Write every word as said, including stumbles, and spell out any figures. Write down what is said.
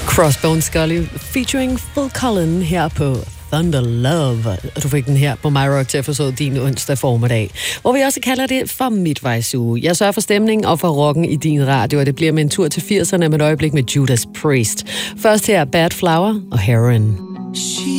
Crossbone Scully featuring Phil Collins her på Thunder Love. Du fik den her på My Rock til at forstå din onsdag formiddag, hvor vi også kalder det for midtvejsuge. Jeg sørger for stemning og for rocken i din radio, og det bliver med en tur til firserne med et øjeblik med Judas Priest. Først her Bad Flower og Heroin.